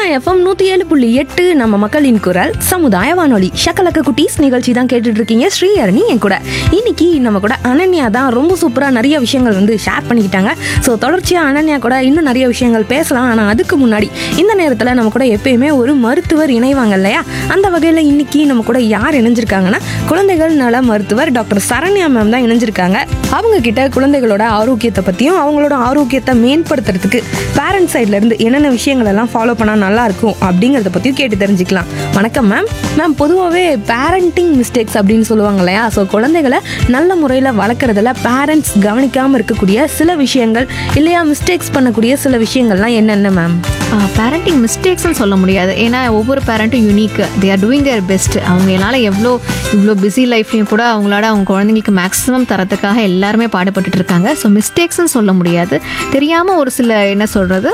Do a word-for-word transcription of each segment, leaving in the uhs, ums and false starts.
FM நூத்தி ஏழு புள்ளி எட்டு நம்ம மக்களின் குரல் சமுதாய வானொலி ஷக்கலக்க குட்டீஸ் நிகழ்ச்சி தான் கேட்டுட்டு இருக்கீங்க. ஸ்ரீஹரணி என் கூட. இன்னைக்கு நம்ம கூட அனன்யா தான் ரொம்ப சூப்பரா நிறைய விஷயங்கள் வந்து ஷேர் பண்ணிக்கிட்டாங்க. ஸோ தொடர்ச்சியா அனன்யா கூட இன்னும் நிறைய விஷயங்கள் பேசலாம். ஆனால் அதுக்கு முன்னாடி இந்த நேரத்தில் நம்ம கூட எப்பயுமே ஒரு மருத்துவர் இணைவாங்க இல்லையா? அந்த வகையில் இன்னைக்கு நம்ம கூட யார் இணைஞ்சிருக்காங்கன்னா குழந்தைகள் நல மருத்துவர் டாக்டர் சரண்யா மேம் தான் இணைஞ்சிருக்காங்க. அவங்க கிட்ட குழந்தைகளோட ஆரோக்கியத்தை பற்றியும் அவங்களோட ஆரோக்கியத்தை மேம்படுத்துறதுக்கு பேரண்ட்ஸ் சைட்ல இருந்து என்னென்ன விஷயங்கள் எல்லாம் ஃபாலோ பண்ணால் நல்லா இருக்கும் அப்படிங்கிறத பற்றியும் கேட்டு தெரிஞ்சுக்கலாம். வணக்கம் மேம். மேம், பொதுவாகவே பேரண்டிங் மிஸ்டேக்ஸ் அப்படின்னு சொல்லுவாங்க இல்லையா? ஸோ குழந்தைகளை நல்ல முறையில் வளர்க்குறதுல பேரண்ட்ஸ் கவனிக்காமல் இருக்கக்கூடிய சில விஷயங்கள் இல்லையா, மிஸ்டேக்ஸ் பண்ணக்கூடிய சில விஷயங்கள்லாம் என்னென்ன மேம்? பேரண்டிங் மிஸ்டேக்ஸ்ன்னு சொல்ல முடியாது. ஏன்னா ஒவ்வொரு பேரண்ட்டும் unique. They are doing their best. அவங்க என்னால் எவ்வளோ இவ்வளோ பிஸி லைஃப்லையும் கூட அவங்களோட அவங்க குழந்தைங்களுக்கு மேக்ஸிமம் தரத்துக்காக எல்லாருமே பாடுபட்டுட்டு இருக்காங்க. ஸோ மிஸ்டேக்ஸ்ன்னு சொல்ல முடியாது. தெரியாமல் ஒரு சில என்ன சொல்கிறது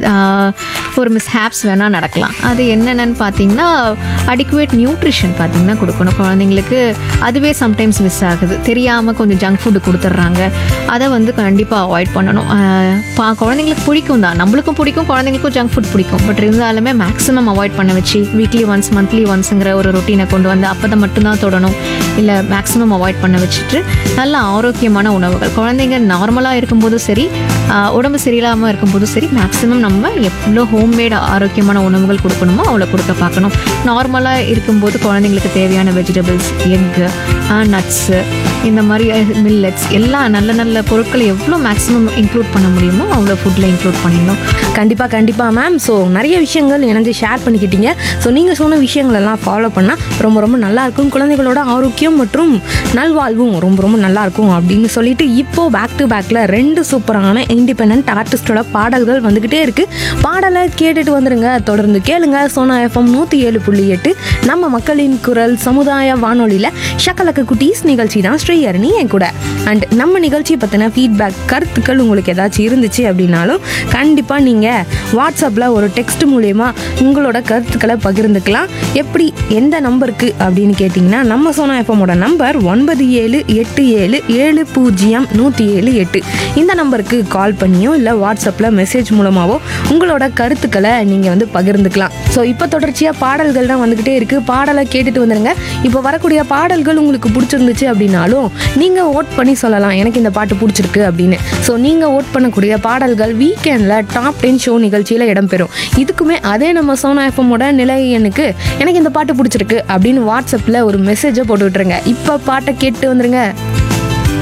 ஒரு மிஸ்ஹேப்ஸ் வேணால் நடக்கலாம். அது என்னென்னு பார்த்தீங்கன்னா அடிக்குவேட் நியூட்ரிஷன் பார்த்தீங்கன்னா கொடுக்கணும் குழந்தைங்களுக்கு. அதுவே சம்டைம்ஸ் மிஸ் ஆகுது. தெரியாமல் கொஞ்சம் ஜங்க் ஃபுட்டு கொடுத்துட்றாங்க. அதை வந்து கண்டிப்பாக அவாய்ட் பண்ணணும். பா குழந்தைங்களுக்கு பிடிக்கும் தான், நம்மளுக்கும் பிடிக்கும், குழந்தைங்களுக்கும் ஜங்க் ஃபுட் பிடிக்கும். பட் இருந்தாலுமே மேக்ஸிமம் அவாய்ட் பண்ண வச்சு வீக்லி ஒன்ஸ் மந்த்லி ஒன்ஸுங்கிற ஒரு ரொட்டீனை கொண்டு வந்து அப்போ தான் மட்டும்தான் தொடணும். இல்லை மேக்ஸிமம் அவாய்ட் பண்ண வச்சுட்டு நல்ல ஆரோக்கியமான உணவுகள் குழந்தைங்க நார்மலாக இருக்கும்போதும் சரி, உடம்பு சரியில்லாமல் இருக்கும்போதும் சரி, மேக்ஸிமம் நம்ம எவ்வளோ ஹோம்மேட் ஆரோக்கியமான உணவுகள் கொடுக்கணுமோ அவ்வளோ கொடுக்க பார்க்கணும். நார்மலாக இருக்கும்போது குழந்தைங்களுக்கு தேவையான வெஜிடபிள்ஸ், எக்கு, நட்ஸு, இந்த மாதிரி மில்லட்ஸ் எல்லாம் நல்ல நல்ல பொருட்கள் எவ்வளோ மேக்ஸிமம் இன்க்ளூட் பண்ண முடியுமோ அவ்வளோ ஃபுட்டில் இன்க்ளூட் பண்ணிடணும். கண்டிப்பாக கண்டிப்பாக மேம். ஸோ நிறைய விஷயங்கள் எனக்கு ஷேர் பண்ணிக்கிட்டீங்க. ஸோ நீங்கள் சொன்ன விஷயங்கள் எல்லாம் ஃபாலோ பண்ணால் ரொம்ப ரொம்ப நல்லாயிருக்கும். குழந்தைகளோட ஆரோக்கியம் மற்றும் நல்வாழ்வும் ரொம்ப ரொம்ப நல்லாயிருக்கும் அப்படின்னு சொல்லிட்டு இப்போது பேக் டு பேக்கில் ரெண்டு சூப்பரான இண்டிபெண்ட் ஆர்டிஸ்டோட பாடல்கள் வந்துக்கிட்டே இருக்குது. பாடலை கேட்டுட்டு வந்துடுங்க. தொடர்ந்து கேளுங்க. சோனா எஃப்எம் நூற்றி ஏழு புள்ளி எட்டு நம்ம மக்களின் குரல் சமுதாய வானொலியில் ஷக்கலக்க குட்டீஸ் நிகழ்ச்சி தான் ஸ்ரீஹரணி என் கூட. அண்ட் நம்ம நிகழ்ச்சியை பற்றின ஃபீட்பேக் கருத்துக்கள் உங்களுக்கு ஏதாச்சும் இருந்துச்சு அப்படின்னாலும் கண்டிப்பாக நீங்கள் வாட்ஸ்அப்பில் ஒரு டெக்ஸ்ட் மூலயமா உங்களோட கருத்துக்களை பகிர்ந்துக்கலாம். எப்படி, எந்த நம்பருக்கு அப்படின்னு கேட்டிங்கன்னா நம்ம சோனா எஃப்எம்மோட நம்பர் ஒன்பது ஏழு எட்டு ஏழு ஏழு பூஜ்ஜியம் நூற்றி ஏழு எட்டு. இந்த நம்பருக்கு கால் பண்ணியோ இல்லை வாட்ஸ்அப்பில் மெசேஜ் மூலமாகவோ உங்களோட கருத்துக்களை நீங்கள் வந்து பகிர்ந்துக்கலாம். ஸோ இப்போ தொடர்ச்சியாக பாடல்கள் தான் வந்துக்கிட்டே இருக்குது. பாடலை கேட்டுட்டு வந்துடுங்க. இப்போ வரக்கூடிய பாடல்கள் உங்களுக்கு பிடிச்சிருந்துச்சு அப்படின்னாலும் நீங்கள் ஓட் பண்ணி சொல்லலாம் எனக்கு இந்த பாட்டு பிடிச்சிருக்கு அப்படின்னு. ஸோ நீங்கள் ஓட் பண்ணக்கூடிய பாடல்கள் வீக்கெண்டில் டாப் டென் ஷோ நிகழ்ச்சியில் இடம்பெறும். இதுக்குமே அதே நம்ம சோனா எஃப்எம்மோட நிலை எண்ணுக்கு எனக்கு இந்த பாட்டு பிடிச்சிருக்கு அப்படின்னு வாட்ஸ்அப்பில் ஒரு மெசேஜை போட்டு விட்டுருங்க. இப்போ பாட்டை கேட்டு வந்துருங்க.